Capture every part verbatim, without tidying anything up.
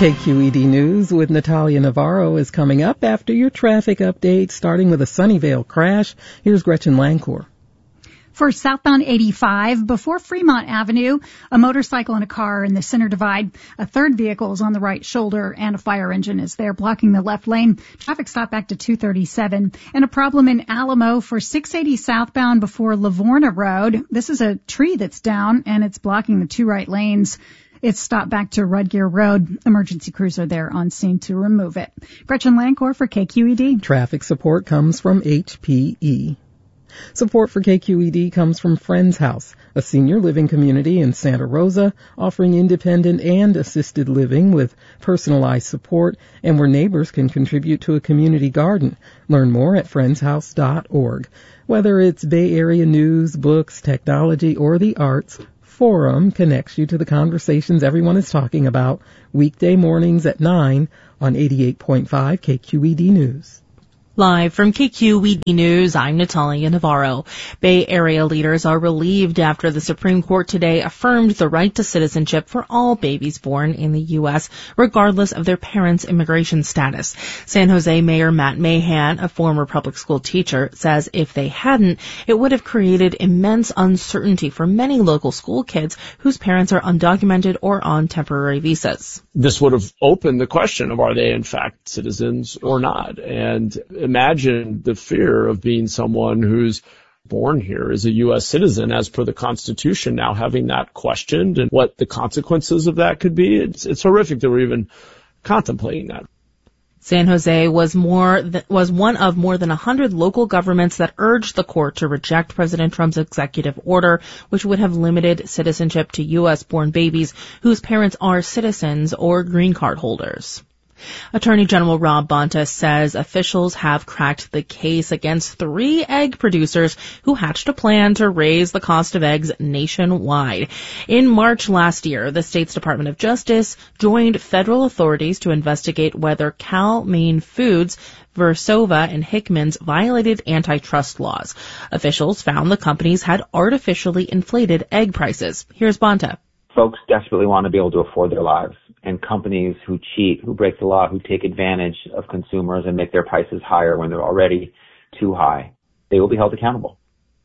K Q E D News with Natalia Navarro is coming up after your traffic update, starting with a Sunnyvale crash. Here's Gretchen Lancor. For southbound eighty-five, before Fremont Avenue, a motorcycle and a car are in the center divide. A third vehicle is on the right shoulder, and a fire engine is there blocking the left lane. Traffic stopped back to two thirty-seven. And a problem in Alamo for six eighty southbound before Livorno Road. This is a tree that's down, and it's blocking the two right lanes. It's stopped back to Rudgear Road. Emergency crews are there on scene to remove it. Gretchen Lancor for K Q E D. Traffic support comes from H P E. Support for K Q E D comes from Friends House, a senior living community in Santa Rosa, offering independent and assisted living with personalized support and where neighbors can contribute to a community garden. Learn more at friends house dot org. Whether it's Bay Area news, books, technology, or the arts, Forum connects you to the conversations everyone is talking about weekday mornings at nine on eighty-eight point five K Q E D News. Live from K Q E D News, I'm Natalia Navarro. Bay Area leaders are relieved after the Supreme Court today affirmed the right to citizenship for all babies born in the U S, regardless of their parents' immigration status. San Jose Mayor Matt Mahan, a former public school teacher, says if they hadn't, it would have created immense uncertainty for many local school kids whose parents are undocumented or on temporary visas. This would have opened the question of are they in fact citizens or not, and imagine the fear of being someone who's born here as a U S citizen as per the Constitution, now having that questioned and what the consequences of that could be. It's, it's horrific that we're even contemplating that. San Jose was more th- was one of more than one hundred local governments that urged the court to reject President Trump's executive order, which would have limited citizenship to U S-born babies whose parents are citizens or green card holders. Attorney General Rob Bonta says officials have cracked the case against three egg producers who hatched a plan to raise the cost of eggs nationwide. In March last year, the state's Department of Justice joined federal authorities to investigate whether Cal-Maine Foods, Versova, and Hickman's violated antitrust laws. Officials found the companies had artificially inflated egg prices. Here's Bonta. Folks desperately want to be able to afford their lives, and companies who cheat, who break the law, who take advantage of consumers and make their prices higher when they're already too high, they will be held accountable.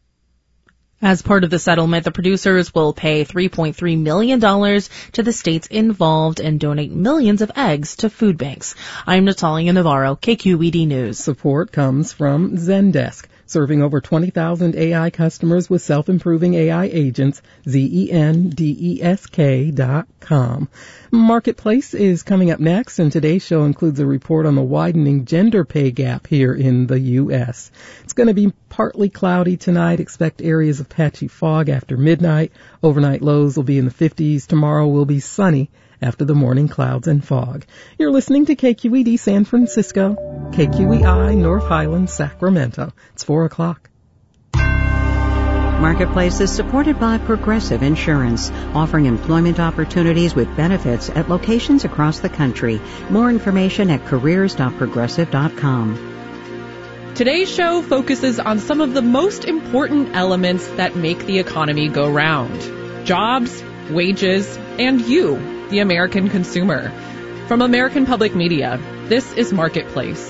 As part of the settlement, the producers will pay three point three million dollars to the states involved and donate millions of eggs to food banks. I'm Natalia Navarro, K Q E D News. Support comes from Zendesk, serving over twenty thousand A I customers with self-improving A I agents, Z E N D E S K dot com. Marketplace is coming up next, and today's show includes a report on the widening gender pay gap here in the U S. It's going to be partly cloudy tonight. Expect areas of patchy fog after midnight. Overnight lows will be in the fifties. Tomorrow will be sunny after the morning clouds and fog. You're listening to K Q E D San Francisco, K Q E I North Highlands, Sacramento. It's four o'clock. Marketplace is supported by Progressive Insurance, offering employment opportunities with benefits at locations across the country. More information at careers dot progressive dot com. Today's show focuses on some of the most important elements that make the economy go round: jobs, wages, and you, the American consumer. From American Public Media, this is Marketplace.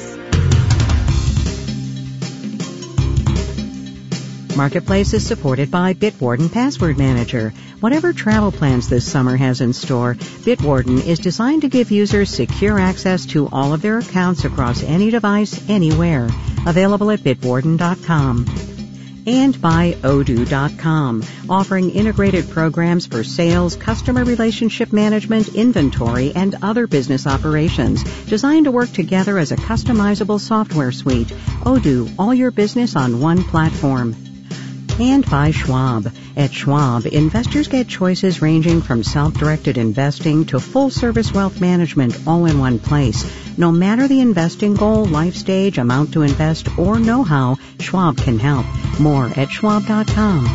Marketplace is supported by Bitwarden Password Manager. Whatever travel plans this summer has in store, Bitwarden is designed to give users secure access to all of their accounts across any device, anywhere. Available at bitwarden dot com. And by Odoo dot com, offering integrated programs for sales, customer relationship management, inventory, and other business operations, designed to work together as a customizable software suite. Odoo, all your business on one platform. And by Schwab. At Schwab, investors get choices ranging from self-directed investing to full-service wealth management all in one place. No matter the investing goal, life stage, amount to invest, or know-how, Schwab can help. More at schwab dot com.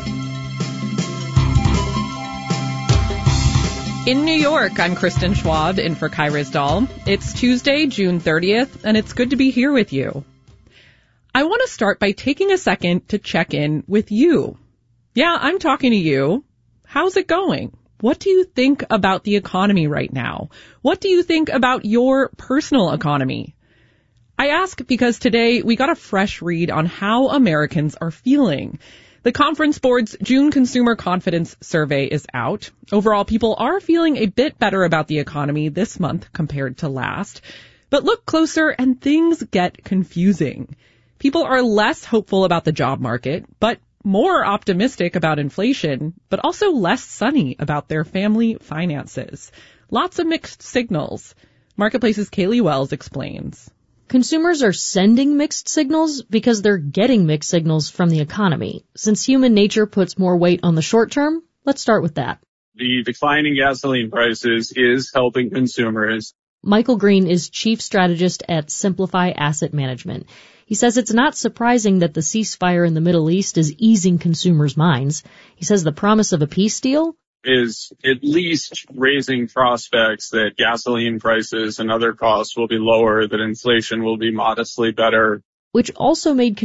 In New York, I'm Kristen Schwab, in for Kai Rizdal. It's Tuesday, June thirtieth, and it's good to be here with you. I want to start by taking a second to check in with you. Yeah, I'm talking to you. How's it going? What do you think about the economy right now? What do you think about your personal economy? I ask because today we got a fresh read on how Americans are feeling. The Conference Board's June Consumer Confidence Survey is out. Overall, people are feeling a bit better about the economy this month compared to last. But look closer and things get confusing. People are less hopeful about the job market, but more optimistic about inflation, but also less sunny about their family finances. Lots of mixed signals. Marketplace's Kaylee Wells explains. Consumers are sending mixed signals because they're getting mixed signals from the economy. Since human nature puts more weight on the short term, let's start with that. The decline in gasoline prices is helping consumers. Michael Green is chief strategist at Simplify Asset Management. He says it's not surprising that the ceasefire in the Middle East is easing consumers' minds. He says the promise of a peace deal is at least raising prospects that gasoline prices and other costs will be lower, that inflation will be modestly better. Which also made